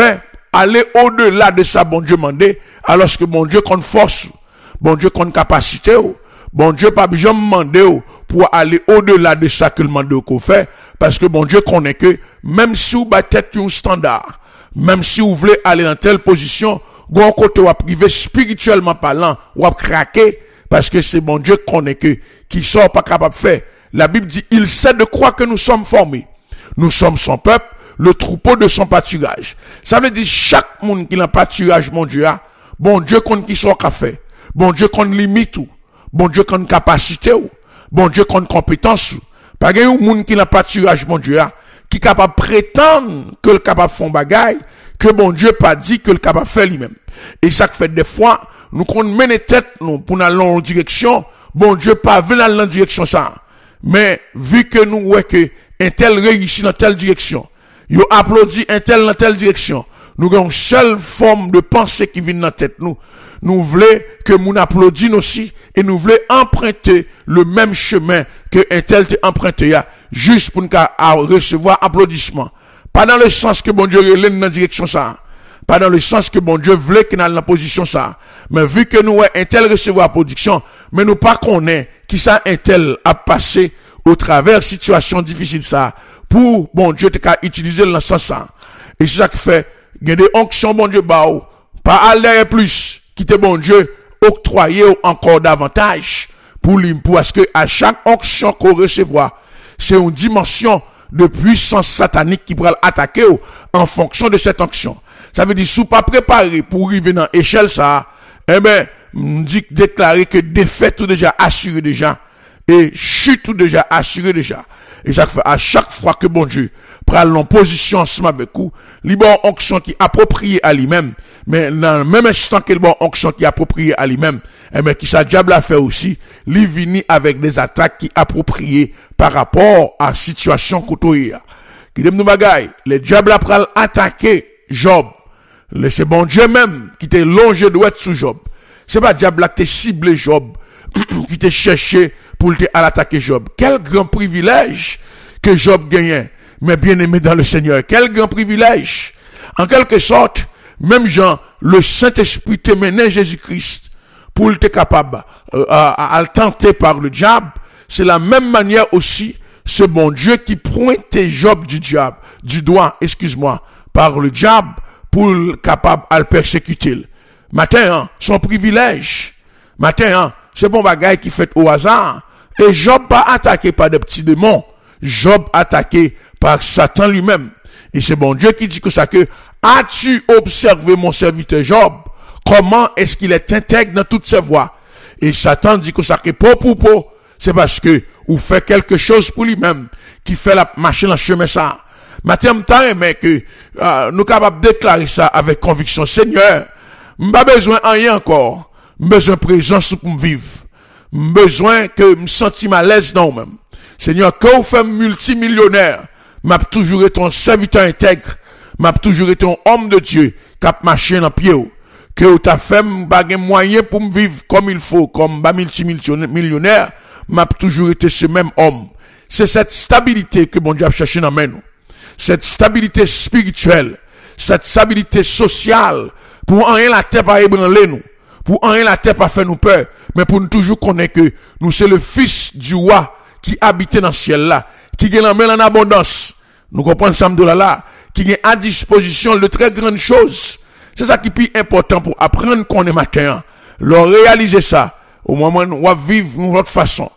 S1: aller au-delà de ça, bon Dieu mandé, alors que bon Dieu qu'on force, bon Dieu qu'on capacité, bon Dieu pas besoin demander pour aller au-delà de ça que le mandé qu'on fait, parce que bon Dieu connaît que, même si vous battez un standard, même si vous voulez aller dans telle position, bon côté ou privé spirituellement parlant, ou à craquer, parce que c'est bon Dieu connaît que, qui sort pas capable de faire. La Bible dit, il sait de quoi que nous sommes formés. Nous sommes son peuple, le troupeau de son pâturage. Ça veut dire, chaque monde qui a un pâturage, mon Dieu, a, bon Dieu qu'on qui soit qu'a fait. Bon Dieu qu'on limite ou. Bon Dieu qu'on capacité ou. Bon Dieu qu'on compétence ou. Pas qu'il y a un monde qui a un pâturage, mon Dieu, a, qui est capable de prétendre que le capable de faire bagaille, que bon Dieu pas dit que le capable de faire lui-même. Et ça fait des fois, nous qu'on mène tête, nous, pour aller en direction, bon Dieu pas venir dans la direction ça. Mais, vu que nous, ouais, que, un tel réussit dans telle direction, yo applaudit un tel dans telle direction, nous avons une seule forme de pensée qui vient dans la tête, nous. Nous voulons que nous applaudissions aussi, et nous voulons emprunter le même chemin que un tel te emprunté, juste pour nous recevoir applaudissement. Pas dans le sens que bon Dieu relève dans la direction ça. Pas dans le sens que bon Dieu voulait qu'il ait dans la position ça. Mais vu que nous, un tel recevoir applaudissement, mais nous pas connaît qui ça un tel a passé au travers situation difficile ça, pour bon Dieu te ka utiliser dans ce sens ça. Et c'est ça qui fait, il y a des onctions bon Dieu bao, pas aller plus, qui te bon Dieu octroyer encore davantage, pour lui, parce que à chaque onction qu'on recevoir, c'est une dimension de puissance satanique qui pourra attaquer en fonction de cette onction. Ça veut dire, si vous pas préparé pour arriver dans l'échelle ça, eh ben, dit déclarer que défaite tout déjà assuré déjà, et chute tout déjà assuré déjà. Et ça fait à chaque fois que bon Dieu prend en position ensemble avec vous, il y a une onction qui est appropriée à lui-même, mais dans le même instant qu'il y a une onction qui est appropriée à lui-même, eh ben, qui ça diable a fait aussi, il vient avec des attaques qui sont appropriées par rapport à la situation côtoyée. Qui dit nous bagaille, le diable a pris attaquer Job. C'est bon Dieu même qui t'est longé droit sous Job. C'est pas diable qui t'a ciblé Job, qui t'a cherché pour l'attaquer Job. Quel grand privilège que Job gagnait, mais bien aimé dans le Seigneur. Quel grand privilège. En quelque sorte, même Jean, le Saint-Esprit t'a mené Jésus-Christ pour être capable euh, à, à le tenter par le diable. C'est la même manière aussi, ce bon Dieu qui pointait Job du diable, du doigt, excuse-moi, par le diable, pour capable à le persécuter. Matin, hein, son privilège. Matin, hein, c'est bon bagaille qui fait au hasard. Et Job pas attaqué par des petits démons. Job attaqué par Satan lui-même. Et c'est bon Dieu qui dit que ça que, as-tu observé mon serviteur Job? Comment est-ce qu'il est intègre dans toutes ses voies? Et Satan dit que ça que pour pour pour, c'est parce que, ou fait quelque chose pour lui-même, qui fait la marcher dans le chemin ça. Matin, m'ta aimé que, euh, nous capables de déclarer ça avec conviction. Seigneur, m'pas besoin de rien encore. M'pas besoin de présence pour me vivre. M'pas besoin que me senti à l'aise dans moi-même. Seigneur, quand vous faites multimillionnaire, m'a toujours été un serviteur intègre. M'a toujours été un homme de Dieu, cap marcher dans pied. Que vous t'a fait m'bagé moyen pour me vivre comme il faut, comme ba multimillionnaire, m'a toujours été ce même homme. C'est cette stabilité que bon Dieu a cherché dans nous. Cette stabilité spirituelle, cette stabilité sociale, pour en rien la terre pas ébranler nous, pour en rien la terre pas faire nous peur, mais pour nous toujours connaître que nous c'est le fils du roi qui habitait dans le ciel là, qui gagne la main en abondance. Nous comprenons ça de là là, qui gagne à disposition de très grandes choses. C'est ça qui est plus important pour apprendre qu'on est matin. Leur réaliser ça, au moment où on va vivre de notre façon.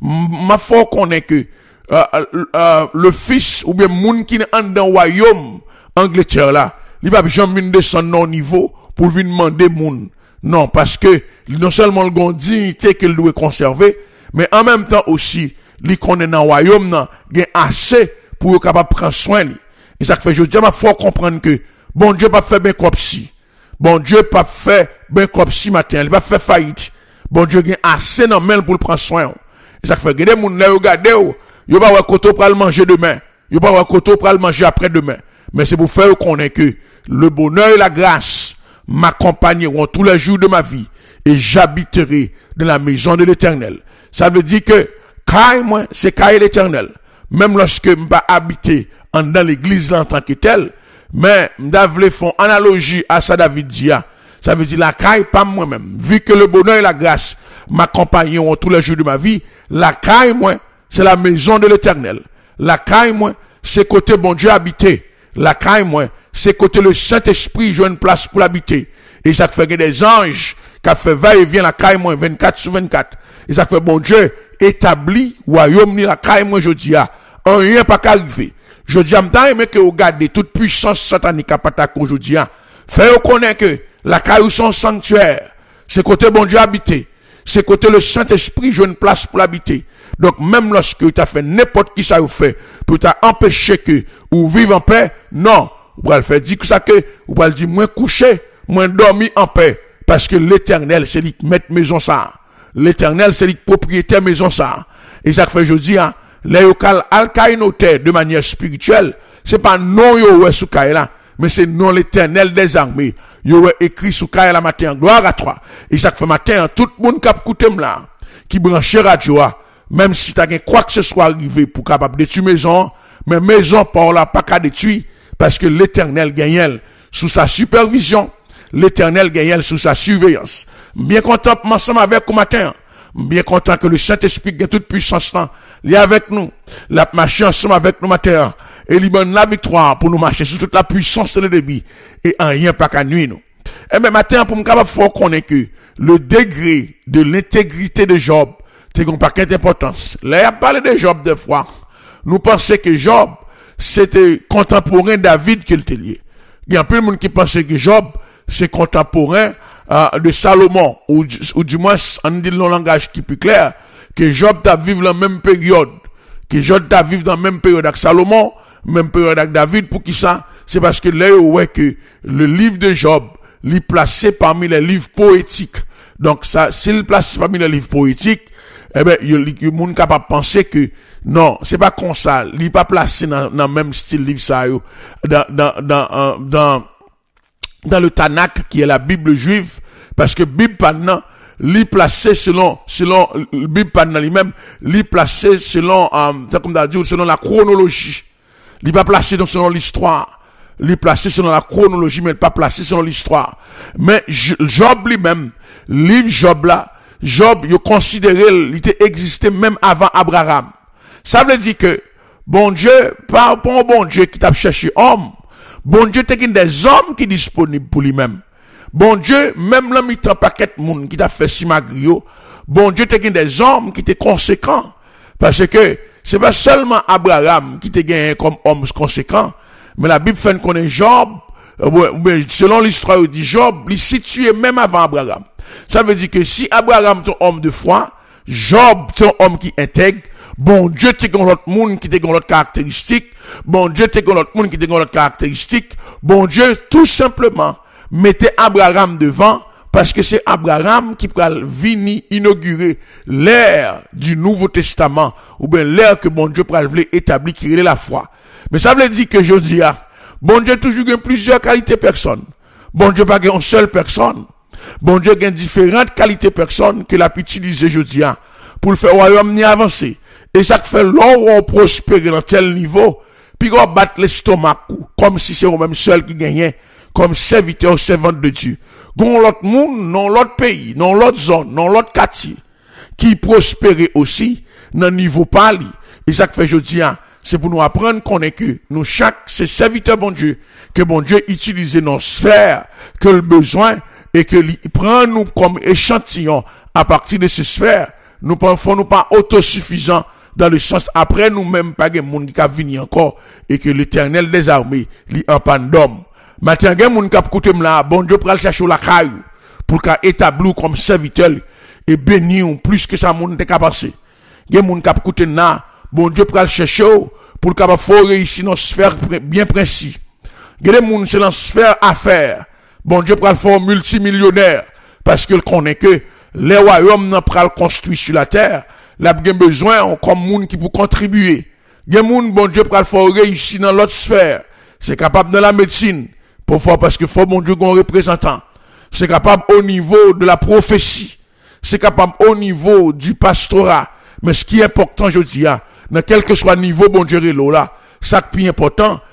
S1: Ma foi qu'on est que Euh, euh, le fils ou bien moun qui est dans le royaume Angleterre là, il va jamais descendre au niveau pour venir demander moun. Non, parce que non seulement le gon dignité qu'il doit conserver, mais en même temps aussi, il connaît dans le royaume là, il a assez pour être capable de prendre soin lui. Et ça fait je dis ma faut comprendre que bon Dieu pas fait ben comme si. Bon Dieu pas fait ben comme si matin, il va faire faillite. Bon Dieu a assez dans main pour le prendre soin. Et ça fait que des moun là regarder yo pas wa koto pour le manger demain, yo pas wa koto pour le manger après-demain, mais c'est pour faire connaître que le bonheur et la grâce m'accompagneront tous les jours de ma vie et j'habiterai dans la maison de l'Éternel. Ça veut dire que caille moi c'est caille l'Éternel. Même lorsque m'pas habiter en dans l'église là en tant que tel, Mais, m'davle font analogie à ça David dit, ça veut dire la caille pas moi-même. Vu que le bonheur et la grâce m'accompagneront tous les jours de ma vie, la caille moi, c'est la maison de l'Éternel. La caille moi, c'est côté bon Dieu habité. La caille moi, c'est côté le Saint-Esprit joue une place pour l'habiter. Et ça fait que des anges qui fait va et vient la caille moi vingt-quatre sur vingt-quatre. Et ça fait bon Dieu établi royaume ni la caille moi je dis a un rien pas qu'arriver. Je dis à m'ta aimé que vous gardez toute puissance satanique à patak aujourd'hui. Fait connaître que la caille son sanctuaire, c'est côté bon Dieu habité. C'est côté le Saint-Esprit joue une place pour l'habiter. Donc même lorsque tu as fait n'importe qui ça vous fait pour t'empêcher que ou vivre en paix, non, vous allez faire dire que ça que vous allez dire moins coucher, moins dormir en paix parce que l'Éternel c'est lui qui met maison ça. L'Éternel c'est lui qui propriétaire maison ça. Et ça fait je dis hein, les yocal alcaïnoté de manière spirituelle, c'est pas non yo sous là, mais c'est non l'Éternel des armées. Yo écrit sous la matin gloire à toi. Et ça fait matin tout le monde qui a écouté là, qui branche radio, même si t'as quoi que ce soit arrivé pour capable détruire maison, mais maison par là pas qu'à détruire parce que l'Éternel gagne sous sa supervision, l'Éternel gagne sous sa surveillance. Bien content ensemble avec au matin. Bien content que le Saint-Esprit gagne toute puissance là, il est avec nous. La marche ensemble avec nous matin. Et il donne la victoire pour nous marcher sur toute la puissance de l'ennemi et en rien pas qu'à nuire nous. Et même matin pour me capable faut connaître que le degré de l'intégrité de Job, c'est qu'on pas d'importance. Là, il a parlé de Job deux fois. Nous pensons que Job, c'était contemporain David qui était lié. Il y a un peu de monde qui pensait que Job, c'est contemporain euh, de Salomon, ou, ou du moins, on dit le langage qui est plus clair, que Job t'a vécu la même période, que Job t'a vécu dans la même période avec Salomon, même période avec David, pour qui ça? C'est parce que là, ouais, que le livre de Job, l'est placé parmi les livres poétiques. Donc, ça, s'il place parmi les livres poétiques, eh ben, il y a monde capable de penser que, non, c'est pas comme ça, il n'est pas placé dans, dans le même style livre ça, yo, dans, dans, dans, dans, dans, dans le Tanakh, qui est la Bible juive, parce que Bible maintenant, l'est placé selon, selon, Bible maintenant lui-même, l'est placé selon, euh, comme t'as dit, selon la chronologie. Il n'est pas placé donc selon l'histoire. Il est placé selon la chronologie, mais il n'est pas placé selon l'histoire. Mais Job lui-même, livre Job là, Job, il considéré, il était existé même avant Abraham. Ça veut dire que, bon Dieu, pas un bon Dieu qui t'a cherché homme. Bon Dieu, t'es des hommes qui sont disponibles pour lui-même. Bon Dieu, même l'homme, il t'a paquet de monde qui t'a fait simagrio. Bon Dieu, t'es des hommes qui étaient conséquents. Parce que, c'est pas seulement Abraham qui était gagné comme homme conséquent, mais la Bible fait qu'on est Job, euh, selon l'histoire, il dit Job, il est situé même avant Abraham. Ça veut dire que si Abraham est un homme de foi, Job est un homme qui intègre, bon Dieu est un autre monde qui est un autre caractéristique, bon Dieu est un autre monde qui est un autre caractéristique, bon Dieu tout simplement mettait Abraham devant, parce que c'est Abraham qui va venir inaugurer l'ère du Nouveau Testament, ou bien l'ère que bon Dieu va établir qui est la foi. Mais ça veut dire que je dis, bon Dieu toujours gagne plusieurs qualités personnes. Bon Dieu pas gagne une seule personne. Bon Dieu gagne différentes qualités personnes que l'a utilisé je dis, pour le faire royaume ni avancer. Et ça fait long on prospère dans tel niveau, puis on bat l'estomac, comme si c'est eux-mêmes seuls qui gagnaient, comme serviteurs, servantes de Dieu. Gon l'autre monde, non l'autre pays, non l'autre zone, non l'autre quartier, qui prospérait aussi, dans le niveau pali. Et ça fait je dis, c'est pour nous apprendre qu'on est que nous chaque, c'est serviteur bon Dieu, que bon Dieu utilise nos sphères, que le besoin, et que il prend nous comme échantillon à partir de ces sphères. Nous pensons nous pas autosuffisants dans le sens après nous-mêmes pas de monde qui a venir encore, et que l'Éternel des armées, lui en panne d'homme. Maintenant, il y a des gens qui ont écouté là, bon Dieu pour chercher la caille, pour qu'il établir comme serviteur, et bénir plus que ça, monde n'est qu'à passer. Il y a des gens qui ont écouté là, bon Dieu pour chercher, pour qu'il faut réussir dans une sphère bien précise. Il y a des gens qui sont dans une sphère affaires. Bon Dieu pour le faire multimillionnaire, parce qu'il connaît que les royaumes n'ont pas construit sur la terre, il a besoin comme monde qui pour contribuer. Il y a des gens, bon Dieu pour le faire réussir dans l'autre sphère. C'est capable de la médecine. Pourquoi? Parce que faut mon Dieu qu'on représentant. C'est capable au niveau de la prophétie. C'est capable au niveau du pastorat. Mais ce qui est important, je dis, dans quel que soit le niveau, bon Dieu, là, ça qui est important,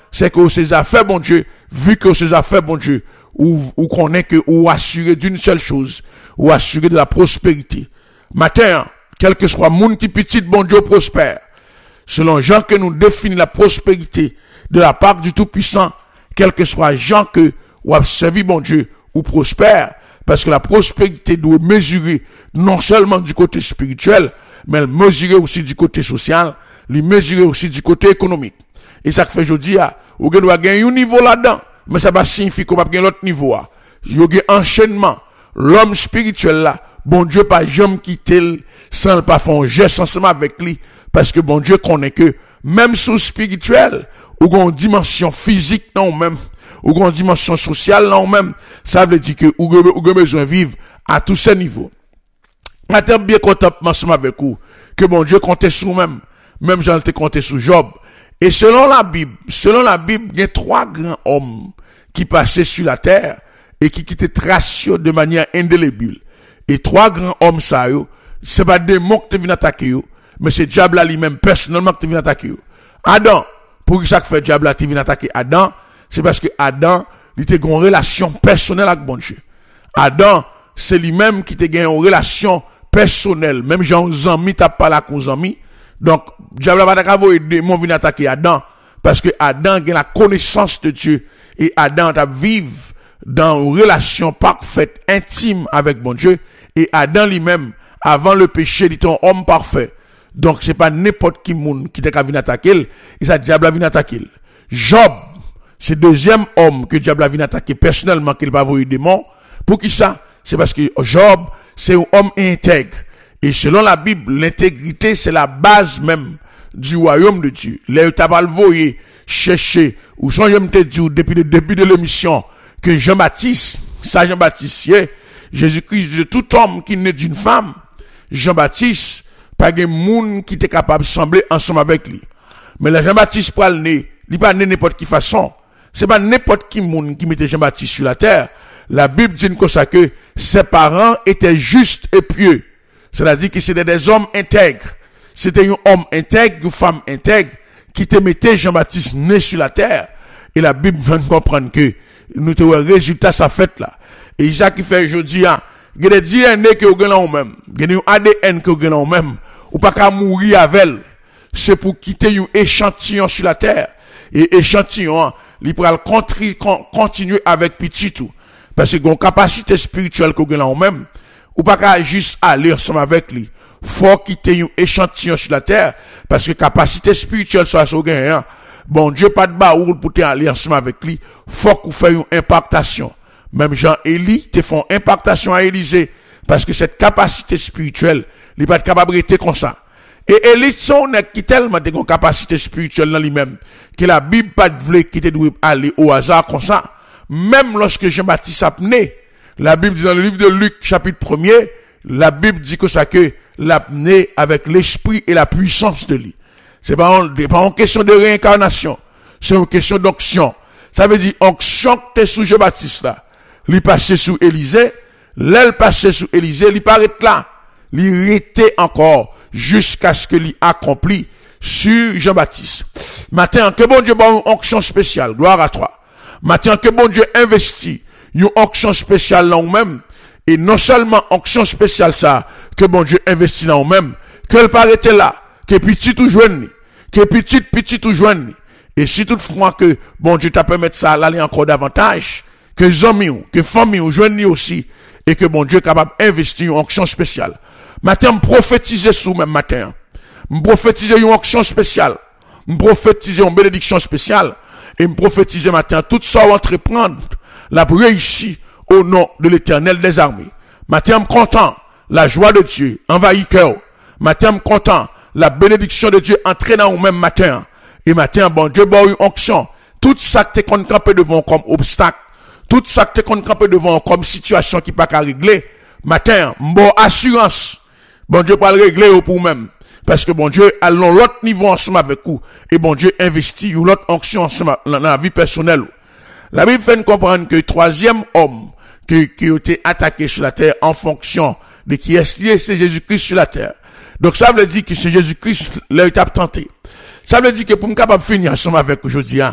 S1: c'est que ces affaires, bon Dieu, vu que ces affaires, bon Dieu, ou, ou qu'on est que, ou assuré d'une seule chose, ou assuré de la prospérité. Matin, quel que soit monde qui petit, bon Dieu prospère. Selon Jean que nous définit la prospérité de la part du Tout-Puissant, quel que soit Jean que, ou a servi, bon Dieu, ou prospère, parce que la prospérité doit mesurer non seulement du côté spirituel, mais elle mesurer aussi du côté social, elle mesurer aussi du côté économique. Et ça fait, je dis, ou doit gagner un niveau là-dedans, mais ça va signifier qu'on va gagner l'autre niveau. Il y a un enchaînement. L'homme spirituel là, bon Dieu pas jamais quitter sans le pas faire un geste ensemble avec lui, parce que bon Dieu connaît que, même sous spirituel, ou une dimension physique non même, ou une dimension sociale non même, ça veut dire que ou avez besoin de vivre à tous ces niveaux. Maintenant bien content ensemble avec vous que bon Dieu comptait sur même, même j'en étais compté sur Job. Et selon la Bible, selon la Bible, il y a trois grands hommes qui passaient sur la terre et qui quittaient trace de manière indélébile. Et trois grands hommes ça yo, c'est pas des mots qui viennent attaquer yo, mais c'est diable là lui-même personnellement qui vient attaquer yo. Adam, pour qui ça fait diable là qui vient attaquer Adam, c'est parce que Adam, il était une relation personnelle avec bon Dieu. Adam, c'est lui-même qui était une relation personnelle, même Jean Zami t'a pas là qu'on Zami. Donc, diable va t'avoir des démons viennent attaquer Adam parce que Adam a la connaissance de Dieu et Adam t'a vivre dans une relation parfaite, intime avec bon Dieu et Adam lui-même avant le péché, il était un homme parfait. Donc, c'est pas n'importe qui monde qui t'a venu attaquer, et ça diable a venu attaquer. Job, c'est le deuxième homme que diable a venu attaquer personnellement qu'il va avoir eu des démons. Pour qui ça? C'est parce que Job, c'est un homme intègre. Et selon la Bible, l'intégrité, c'est la base même du royaume de Dieu. Les tabal voyé, chercher, ou sans je me te dire depuis le début de l'émission, que Jean-Baptiste, ça Jean-Baptiste, Jésus-Christ, de tout homme qui naît d'une femme, Jean-Baptiste, pas de monde qui était capable de sembler ensemble avec lui. Mais le Jean-Baptiste pour le nez, il pas né n'importe qui façon. C'est pas n'importe qui monde qui mettait Jean-Baptiste sur la terre. La Bible dit comme ça que ses parents étaient justes et pieux. C'est-à-dire que c'était des hommes intègres. C'était un homme intègre, une femme intègre qui te mettait Jean-Baptiste né sur la terre. Et la Bible vient de comprendre que nous avons un résultat ça fait là. Et ça qui fait aujourd'hui, il y a des D N A que vous avez même, il y a un A D N que vous avez même, ou pas qu'à mourir avec elle. C'est pour quitter un échantillon sur la terre. Et échantillon, il pourra continuer avec petit tout. Parce que une capacité spirituelle que vous avez même, ou pas qu'à juste aller ensemble avec lui. Faut quitter un échantillon sur la terre, parce que capacité spirituelle soit sur gagnant. Bon Dieu pas de baoul pour aller ensemble avec lui. Faut qu'on fasse une impactation. Même Jean-Élie te font impactation à Élysée, parce que cette capacité spirituelle, il n'est pas capable de rester comme ça. Et Élie, son qui tellement de capacité spirituelle dans lui-même, que la Bible pas de voulait qu'il doit aller au hasard comme ça. Même lorsque Jean-Baptiste a né, la Bible dit dans le livre de Luc, chapitre premier, la Bible dit que ça que l'a né avec l'esprit et la puissance de lui. C'est pas, pas une question de réincarnation, c'est une question d'onction. Ça veut dire, onction que t'es sous Jean-Baptiste là. Il passait sous Élysée, l'aile passait sous Élysée, il paraît là. Il était encore jusqu'à ce que il accomplit sur Jean-Baptiste. Maintenant, que bon Dieu a une onction spéciale, gloire à toi. Maintenant, que bon Dieu investit une onction spéciale là ou même, et non seulement onction spéciale ça, que bon Dieu investit là ou même, que le paraît là, que petit tout jeune, que petit, petit tout jeune. Et si toutefois que bon Dieu t'a permis ça aller encore davantage, que les amis, que famille ou jeunes aussi, et que bon Dieu est capable d'investir une onction spéciale. Matin, me prophétiser sous même matin. Me prophétiser une onction spéciale. Me prophétiser une bénédiction spéciale. Et me prophétiser matin, tout ça entreprendre, la réussir au nom de l'Éternel des armées. Matin, me content, la joie de Dieu envahit cœur. Matin, me content, la bénédiction de Dieu entraîne dans même matin. Et matin, bon Dieu, bon, une onction. Tout ça que t'es qu'on campé devant comme obstacle. Tout ça que t'es qu'on campé devant comme situation qui pas qu'à régler. Matin, bon assurance. Bon Dieu pas le régler pour même. Parce que bon Dieu a l'autre niveau ensemble avec vous. Et bon Dieu investit une autre onction ensemble dans la vie personnelle. La Bible fait nous comprendre que le troisième homme qui, qui a été attaqué sur la terre en fonction de qui est lié, c'est Jésus-Christ sur la terre. Donc ça veut dire que c'est Jésus-Christ l'étape tenté. Ça veut dire que pour me capable finir ensemble avec aujourd'hui, hein,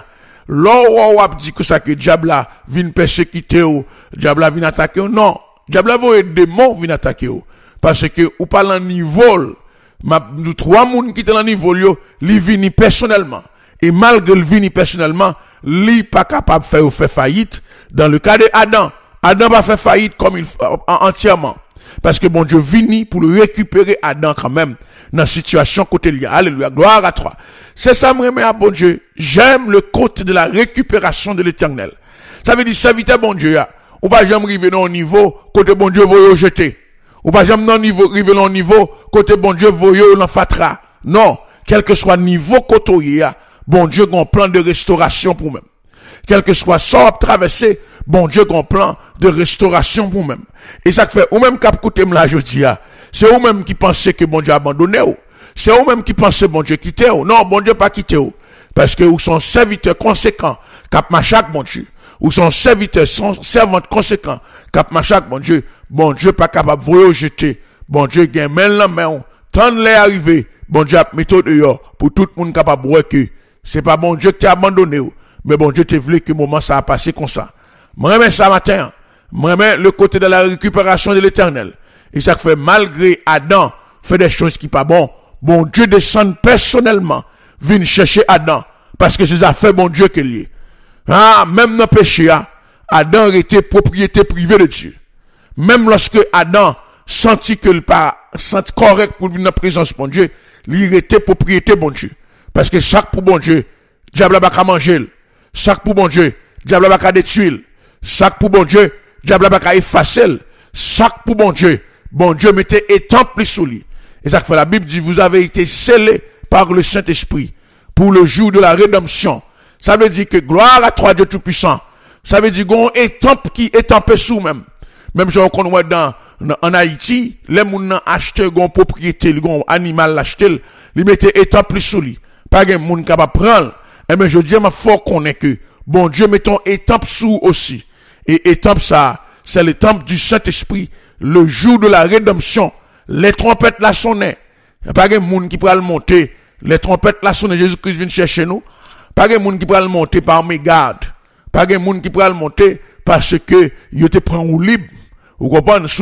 S1: L'on ou a dit que ça que diable là vient persécuter ou, diable là vient attaquer ou, non. Diable là voye démon vient attaquer ou. Parce que ou pas le niveau, ma, nous trois moun qui dans le niveau yo, li vini personnellement. Et malgré le vini personnellement, li pas capable de faire ou faire faillite. Dans le cas de Adam, Adam va faire faillite comme il entièrement. Parce que bon Dieu vini pour le récupérer Adam quand même dans la situation côté lié. Alléluia, gloire à toi. C'est ça me remet à bon Dieu. J'aime le côté de la récupération de l'éternel. Ça veut dire serviteur bon Dieu, ou pas jamais arriver dans un niveau côté bon Dieu voyez jeter. Ou pas jamais dans niveau arriver dans un niveau côté bon Dieu voyez l'enfatra. Non, quel que soit le niveau côté bon Dieu a un plan de restauration pour même. Quel que soit sort traversé, bon Dieu a un plan de restauration pour même. Et ça fait, ou même cap côté là je dis, c'est ou même qui pensait que bon Dieu a abandonné ou. C'est ou même qui pensait bon Dieu quitter ou. Non, bon Dieu pas quitter ou. Parce que ou son serviteur conséquent, cap machaque bon Dieu. Ou son serviteur, son servant conséquent, cap machaque bon Dieu. Bon Dieu pas capable de vous jeter. Bon Dieu gagne main la main. Tant les arrivé, bon Dieu a méthode dehors pour tout le monde capable de voir que c'est pas bon Dieu qui t'a abandonné ou. Mais bon Dieu te voulait que moment ça a passé comme ça. Moi remets ça matin. Moi remets le côté de la récupération de l'éternel. Et ça fait malgré Adam fait des choses qui pas bon. Bon Dieu descend personnellement, vient chercher Adam. Parce que c'est ça fait bon Dieu qu'il y est. Ah, même dans le péché, Adam était propriété privée de Dieu. Même lorsque Adam sentit que le pas, senti correct pour venir dans la présence de bon Dieu, il était propriété bon Dieu. Parce que chaque pour bon Dieu, diable va manger. Chaque pour bon Dieu, diable va détruire. Chaque pour bon Dieu, diable va effacer. Chaque pour bon Dieu, bon Dieu mettait étampe sous lui. Et ça fait la Bible dit, vous avez été scellés par le Saint-Esprit pour le jour de la rédemption. Ça veut dire que gloire à toi Dieu Tout-Puissant. Ça veut dire qu'on étampe qui étampe sous même. Même si on connaît dans, en Haïti, les gens ont acheté une propriété, un animal l'acheté, ils mettaient étampe sous lui. Pas de monde qui va prendre. Eh bien, je dis, il faut qu'on ait que, bon Dieu, mettons étampe sous aussi. Et étampe ça, c'est l'étampe du Saint-Esprit, le jour de la rédemption. Les trompettes là sonnaient. Pas de monde qui pourra le monter. Les trompettes là sonnaient. Jésus-Christ vient chercher nous. Pas de monde qui pourra le monter par mes gardes. Pas de monde qui pourra le monter parce que, il te prend au libre. Vous comprenez?